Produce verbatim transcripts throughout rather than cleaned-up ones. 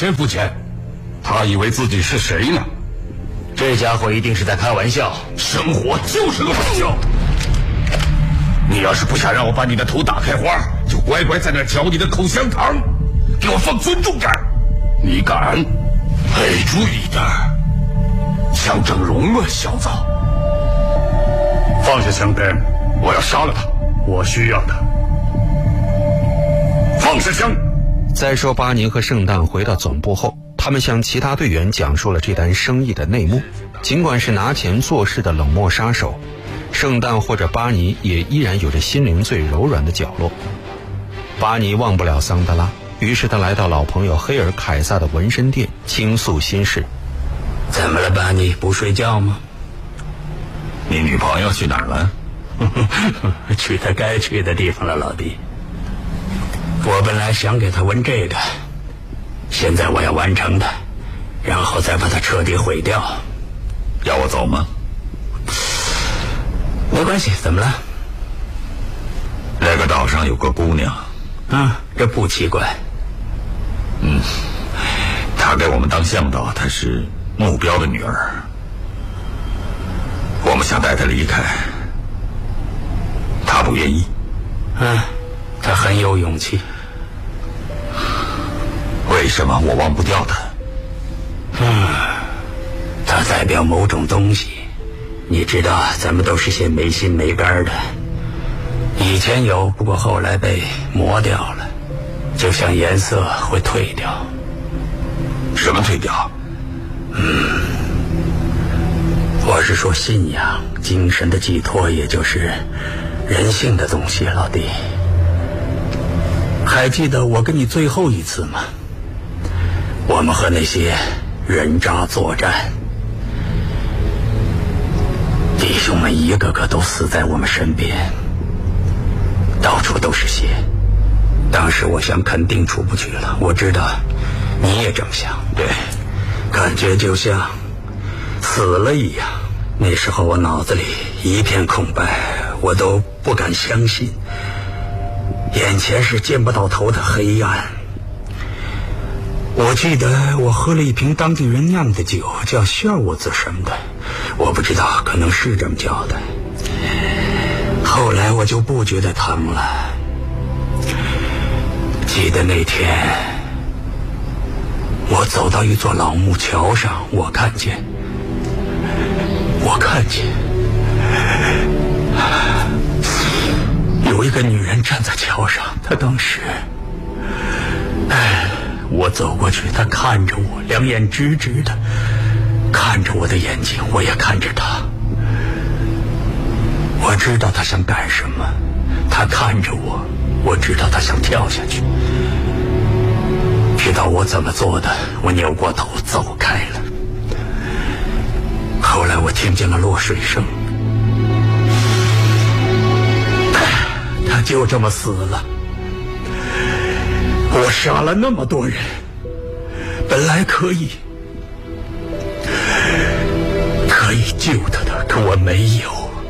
钱付钱，他以为自己是谁呢？ 这家伙一定是在开玩笑。 生活就是个玩笑。你要是不想让我把你的头打开花，就乖乖在那嚼你的口香糖，给我放尊重点。你敢？哎，注意点，想整容啊，小子！放下枪弹，我要杀了他，我需要他。放下枪！ 在说巴尼和圣诞回到总部后，他们向其他队员讲述了这单生意的内幕。尽管是拿钱做事的冷漠杀手，圣诞或者巴尼也依然有着心灵最柔软的角落。巴尼忘不了桑德拉，于是他来到老朋友黑尔凯撒的纹身店倾诉心事。 怎么了，巴尼？不睡觉吗？ 你女朋友去哪儿了？ 去她该去的地方了，老弟。我本来想给她纹这个，现在我要完成它，然后再把它彻底毁掉。 要我走吗？ 没关系，怎么了？ 那个岛上有个姑娘。 嗯，这不奇怪。 嗯，她给我们当向导，她是目标的女儿。我们想带她离开，她不愿意。 嗯，她很有勇气。 为什么我忘不掉她？ 嗯，她代表某种东西。你知道，咱们都是些没心没肝的。以前有，不过后来被磨掉了，就像颜色会退掉。 什么退掉？ 嗯，我是说信仰、精神的寄托，也就是人性的东西，老弟。还记得我跟你最后一次吗？我们和那些人渣作战，弟兄们一个个都死在我们身边，到处都是血。当时我想肯定出不去了，我知道你也这么想。 对， 感觉就像死了一样。那时候我脑子里一片空白，我都不敢相信眼前是见不到头的黑暗。我记得我喝了一瓶当地人酿的酒，叫炫我子什么的，我不知道，可能是这么叫的。后来我就不觉得疼了。记得那天我走到一座老木桥上，我看见我看见有一个女人站在桥上，她当时哎我走过去，她看着我，两眼直直的看着我的眼睛，我也看着她。我知道她想干什么，她看着我，我知道她想跳下去。知道我怎么做的，我扭过头走开了。后来我听见了落水声，她就这么死了。我杀了那么多人，本来可以可以救他的，可我没有。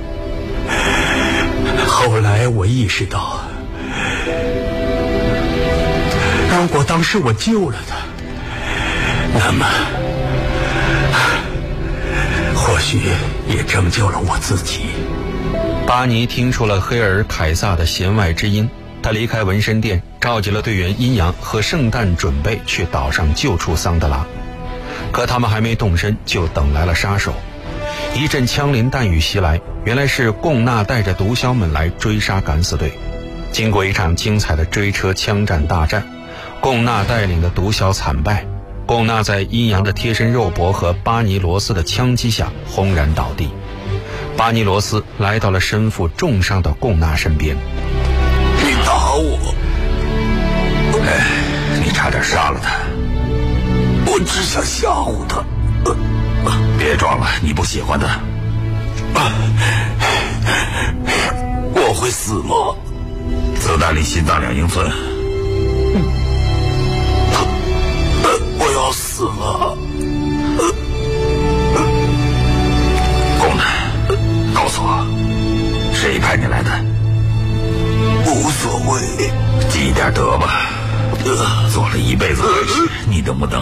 后来我意识到，如果当时我救了他，那么或许也拯救了我自己。 巴尼听出了黑尔凯撒的弦外之音，他离开纹身店，召集了队员阴阳和圣诞，准备去岛上救出桑德拉。可他们还没动身，就等来了杀手。一阵枪林弹雨袭来，原来是贡纳带着毒枭们来追杀敢死队。经过一场精彩的追车枪战大战，贡纳带领的毒枭惨败。贡纳在阴阳的贴身肉搏和巴尼罗斯的枪击下轰然倒地。巴尼罗斯来到了身负重伤的贡纳身边。 你打我！哎，你差点杀了他。我只想吓唬他。别装了，你不喜欢他。我会死吗？子弹离心脏两英寸。我要死了。贡纳，告诉我，谁派你来的？无所谓，积点德吧。做了一辈子坏事，你等不等？